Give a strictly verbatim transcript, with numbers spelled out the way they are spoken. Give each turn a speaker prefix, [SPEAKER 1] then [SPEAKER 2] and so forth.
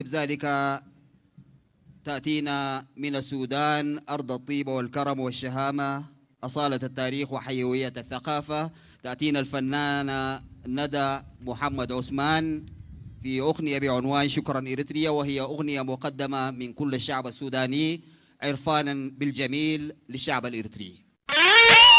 [SPEAKER 1] ذلك تأتينا من السودان أرض الطيبة والكرم والشهامة، أصالة التاريخ وحيوية الثقافة. تأتينا الفنانة ندى محمد عثمان في أغنية بعنوان شكرا إريتريا، وهي أغنية مقدمة من كل الشعب السوداني عرفانا بالجميل للشعب الإريتري.